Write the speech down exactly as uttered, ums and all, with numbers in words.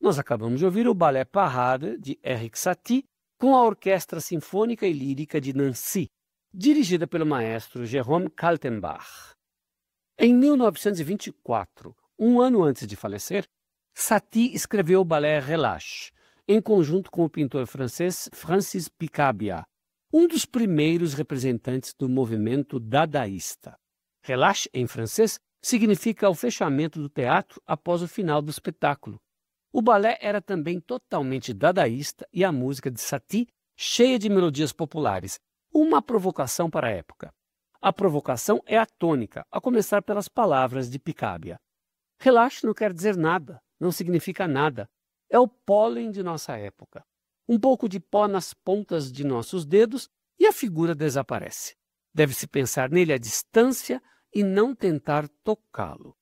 Nós acabamos de ouvir o Ballet Parade, de Erik Satie, com a Orquestra Sinfônica e Lírica de Nancy, dirigida pelo maestro Jérôme Kaltenbach. Em mil novecentos e vinte e quatro, um ano antes de falecer, Satie escreveu o ballet Relâche, em conjunto com o pintor francês Francis Picabia, um dos primeiros representantes do movimento dadaísta. Relâche, em francês, significa o fechamento do teatro após o final do espetáculo. O balé era também totalmente dadaísta e a música de Satie cheia de melodias populares, uma provocação para a época. A provocação é a tônica, a começar pelas palavras de Picabia. Relâche não quer dizer nada, não significa nada. É o pólen de nossa época. Um pouco de pó nas pontas de nossos dedos e a figura desaparece. Deve-se pensar nele à distância e não tentar tocá-lo.